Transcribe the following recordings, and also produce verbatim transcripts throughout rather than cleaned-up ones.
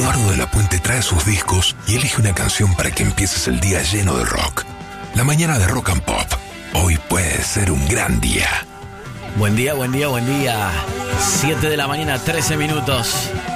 Eduardo de la Puente trae sus discos y elige una canción para que empieces el día lleno de rock. La mañana de Rock and Pop. Hoy puede ser un gran día. Buen día, buen día, buen día. siete de la mañana, trece minutos.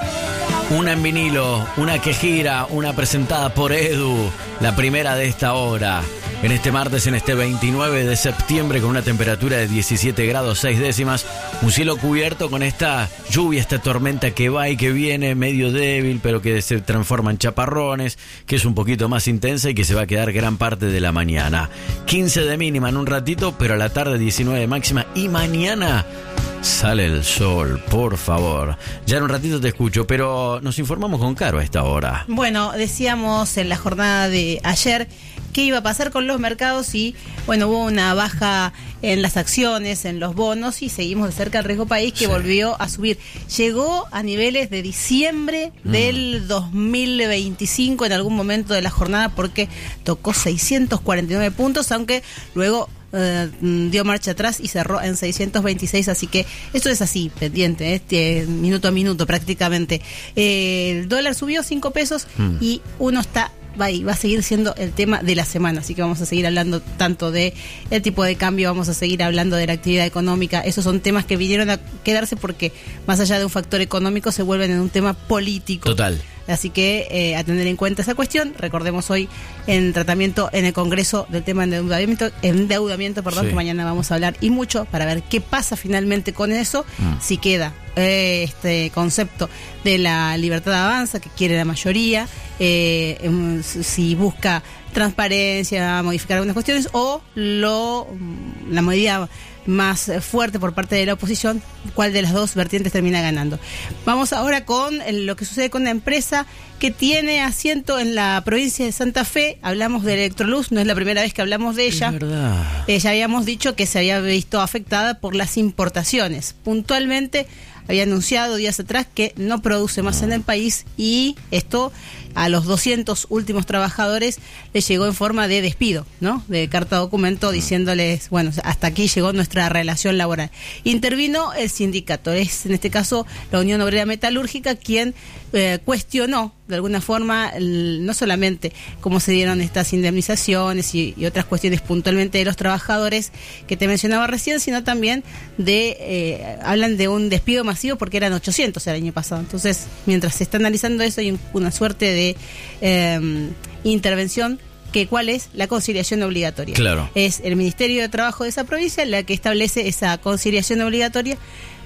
Una en vinilo, una que gira, una presentada por Edu. La primera de esta hora. En este martes, en este veintinueve de septiembre, con una temperatura de diecisiete grados seis décimas, un cielo cubierto con esta lluvia, esta tormenta que va y que viene, medio débil, pero que se transforma en chaparrones, que es un poquito más intensa y que se va a quedar gran parte de la mañana. quince de mínima en un ratito, pero a la tarde diecinueve de máxima, y mañana sale el sol, por favor. Ya en un ratito te escucho, pero nos informamos con Caro a esta hora. Bueno, decíamos en la jornada de ayer qué iba a pasar con los mercados y, bueno, hubo una baja en las acciones, en los bonos, y seguimos de cerca el riesgo país, que sí volvió a subir. Llegó a niveles de diciembre mm. del dos mil veinticinco en algún momento de la jornada, porque tocó seiscientos cuarenta y nueve puntos, aunque luego Uh, dio marcha atrás y cerró en seiscientos veintiséis, así que esto es así, pendiente, este minuto a minuto prácticamente. Eh, el dólar subió cinco pesos mm. y uno está va, y va a seguir siendo el tema de la semana, así que vamos a seguir hablando tanto de el tipo de cambio, vamos a seguir hablando de la actividad económica. Esos son temas que vinieron a quedarse porque más allá de un factor económico se vuelven en un tema político. Total. Así que eh, a tener en cuenta esa cuestión. Recordemos hoy en tratamiento en el Congreso del tema de endeudamiento, endeudamiento perdón, sí. que mañana vamos a hablar y mucho para ver qué pasa finalmente con eso, mm. si queda eh, este concepto de la libertad de avanza que quiere la mayoría, eh, si busca transparencia, modificar algunas cuestiones, o lo la medida más fuerte por parte de la oposición, cuál de las dos vertientes termina ganando. Vamos ahora con lo que sucede con una empresa que tiene asiento en la provincia de Santa Fe. Hablamos de Electroluz, no es la primera vez que hablamos de ella. Es verdad. Eh, ya habíamos dicho que se había visto afectada por las importaciones. Puntualmente había anunciado días atrás que no produce más en el país, y esto a los doscientos últimos trabajadores les llegó en forma de despido, ¿no? De carta documento diciéndoles, bueno, hasta aquí llegó nuestra relación laboral. Intervino el sindicato, es en este caso la Unión Obrera Metalúrgica, quien eh, cuestionó de alguna forma el, no solamente cómo se dieron estas indemnizaciones y, y otras cuestiones puntualmente de los trabajadores que te mencionaba recién, sino también de, eh, hablan de un despido masivo porque eran ochocientos el año pasado. Entonces, mientras se está analizando eso, hay un, una suerte de eh, intervención, que cuál es la conciliación obligatoria. Claro. Es el Ministerio de Trabajo de esa provincia la que establece esa conciliación obligatoria.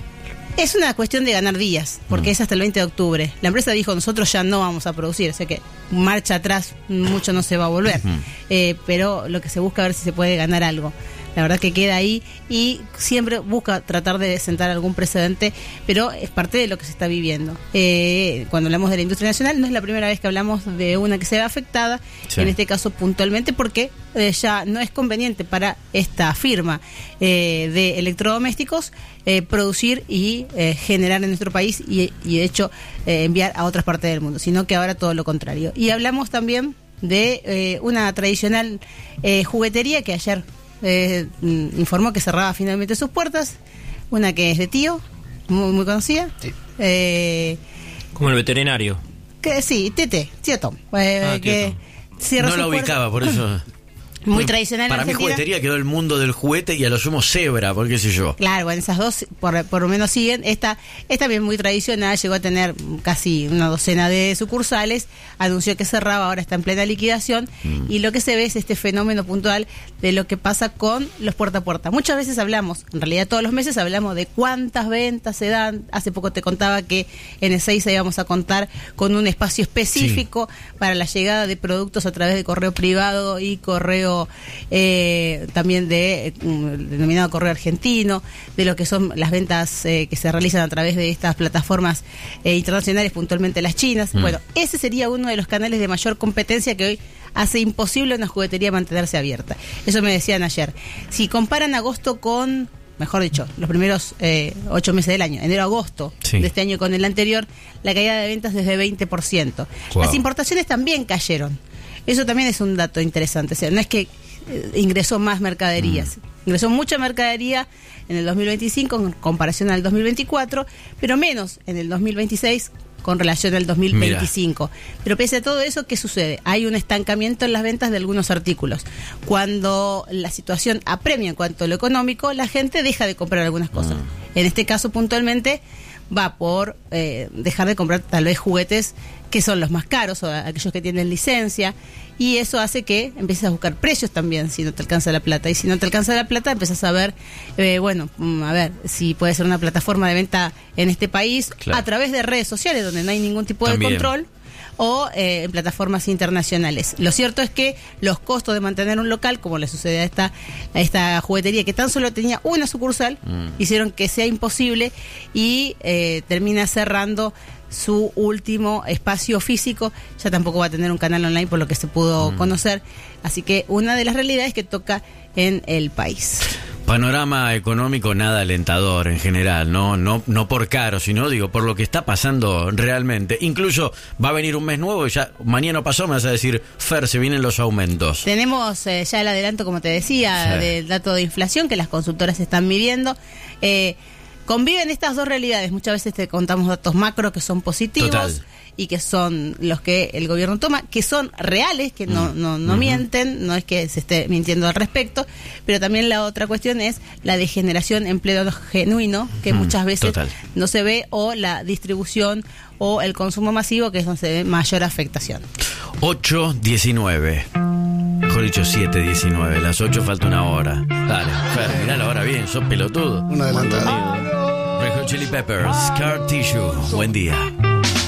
Es una cuestión de ganar días, porque mm. es hasta el veinte de octubre. La empresa dijo, nosotros ya no vamos a producir, o sea que marcha atrás mucho no se va a volver. Mm. Eh, pero lo que se busca es ver si se puede ganar algo. La verdad que queda ahí, y siempre busca tratar de sentar algún precedente, pero es parte de lo que se está viviendo. Eh, cuando hablamos de la industria nacional, no es la primera vez que hablamos de una que se ve afectada, sí. en este caso puntualmente, porque eh, ya no es conveniente para esta firma eh, de electrodomésticos eh, producir y eh, generar en nuestro país y, y de hecho eh, enviar a otras partes del mundo, sino que ahora todo lo contrario. Y hablamos también de eh, una tradicional eh, juguetería que ayer Eh, informó que cerraba finalmente sus puertas, una que es de Tío, muy, muy conocida, sí. eh, como el veterinario, que sí, Tete, Tío Tom, eh, ah, que Tom. cierra no sus la ubicaba, por eso. Muy tradicional. Para mí juguetería quedó el mundo del juguete y a lo sumo cebra, porque qué sé yo. Claro, bueno, esas dos por, por lo menos siguen. Esta es también muy tradicional, llegó a tener casi una docena de sucursales, anunció que cerraba, ahora está en plena liquidación, mm. y lo que se ve es este fenómeno puntual de lo que pasa con los puerta a puerta. Muchas veces hablamos, en realidad todos los meses hablamos de cuántas ventas se dan. Hace poco te contaba que en Ezeiza íbamos a contar con un espacio específico sí. para la llegada de productos a través de correo privado y correo Eh, también de um, denominado correo argentino, de lo que son las ventas eh, que se realizan a través de estas plataformas eh, internacionales, puntualmente las chinas. Mm. Bueno, ese sería uno de los canales de mayor competencia que hoy hace imposible a una juguetería mantenerse abierta. Eso me decían ayer. Si comparan agosto con, mejor dicho, los primeros eh, ocho meses del año, enero a agosto sí. de este año con el anterior, la caída de ventas es de veinte por ciento. Wow. Las importaciones también cayeron. Eso también es un dato interesante. O sea, no es que eh, ingresó más mercaderías. Mm. Ingresó mucha mercadería en el dos mil veinticinco en comparación al dos mil veinticuatro, pero menos en el dos mil veintiséis con relación al dos mil veinticinco. Mira. Pero pese a todo eso, ¿qué sucede? Hay un estancamiento en las ventas de algunos artículos. Cuando la situación apremia en cuanto a lo económico, la gente deja de comprar algunas cosas. Mm. En este caso, puntualmente, va por eh, dejar de comprar tal vez juguetes que son los más caros, o aquellos que tienen licencia, y eso hace que empieces a buscar precios también si no te alcanza la plata. Y si no te alcanza la plata, empiezas a ver, eh, bueno, a ver si puede ser una plataforma de venta en este país, claro, a través de redes sociales donde no hay ningún tipo también de control, o eh, en plataformas internacionales. Lo cierto es que los costos de mantener un local, como le sucede a esta, a esta juguetería que tan solo tenía una sucursal, mm. hicieron que sea imposible y eh, termina cerrando su último espacio físico. Ya tampoco va a tener un canal online por lo que se pudo mm. conocer. Así que una de las realidades que toca en el país. Panorama económico nada alentador en general, no, no, no por caro, sino digo por lo que está pasando realmente. Incluso va a venir un mes nuevo y ya mañana pasó me vas a decir, Fer, se vienen los aumentos. Tenemos eh, ya el adelanto, como te decía, sí, del dato de inflación que las consultoras están midiendo. Eh, Conviven estas dos realidades. Muchas veces te contamos datos macro que son positivos. Total. Y que son los que el gobierno toma, que son reales, que no, no, no uh-huh. mienten, no es que se esté mintiendo al respecto, pero también la otra cuestión es la de generación de empleo genuino, que mm, muchas veces total. no se ve, o la distribución o el consumo masivo, que es donde se ve mayor afectación. ocho diecinueve Mejor dicho, siete diecinueve Las ocho falta una hora. Dale, Fer, mirá la hora bien, sos pelotudo. Una adelantada. Red Hot Chili Peppers, Scar Tissue. Buen día.